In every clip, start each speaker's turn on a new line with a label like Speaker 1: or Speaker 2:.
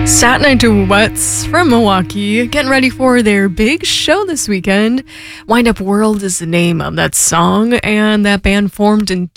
Speaker 1: Saturday Night Duets from Milwaukee, getting ready for their big show this weekend. Wind Up World is the name of that song, and that band formed in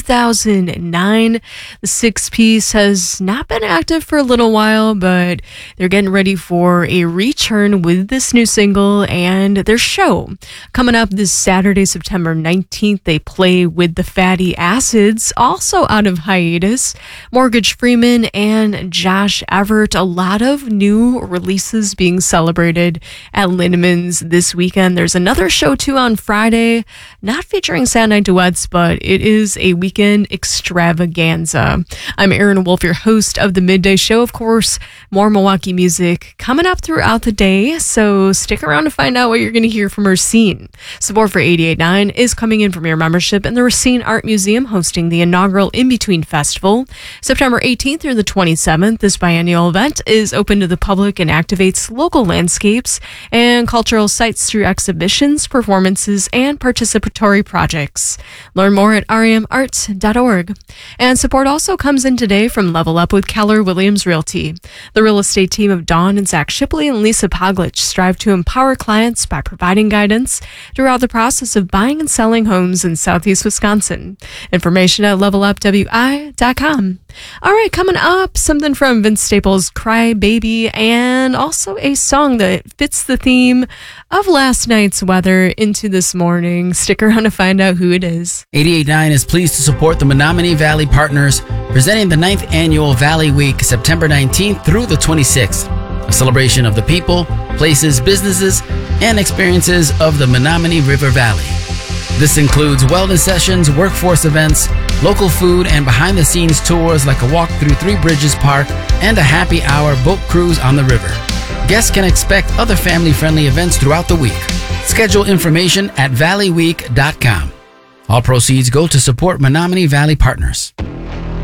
Speaker 1: 2009. The six-piece has not been active for a little while, but they're getting ready for a return with this new single and their show. Coming up this Saturday, September 19th, they play with the Fatty Acids, also out of hiatus. Mortgage Freeman and Josh Everett, a lot of new releases being celebrated at Lindemans this weekend. There's another show too on Friday, not featuring Saturday Night Duets, but it is a weekend extravaganza. I'm Aaron Wolf, your host of the Midday Show. Of course, more Milwaukee music coming up throughout the day, so stick around to find out what you're going to hear from Racine. Support for 88.9 is coming in from your membership in the Racine Art Museum, hosting the inaugural In-Between Festival. September 18th through the 27th, this biennial event is open to the public and activates local landscapes and cultural sites through exhibitions, performances, and participatory projects. Learn more at remarts.org. And support also comes in today from Level Up with Keller Williams Realty. The real estate team of Dawn and Zach Shipley and Lisa Poglich strive to empower clients by providing guidance throughout the process of buying and selling homes in Southeast Wisconsin. Information at levelupwi.com. All right, coming up, something from Vince Staples' Cry Baby, and also a song that fits the theme of last night's weather into this morning. Stick around to find out who it is.
Speaker 2: 88.9 is pleased to support the Menominee Valley Partners, presenting the 9th Annual Valley Week, September 19th through the 26th. A celebration of the people, places, businesses, and experiences of the Menominee River Valley. This includes wellness sessions, workforce events, local food, and behind-the-scenes tours like a walk through Three Bridges Park and a happy hour boat cruise on the river. Guests can expect other family-friendly events throughout the week. Schedule information at valleyweek.com. All proceeds go to support Menominee Valley Partners.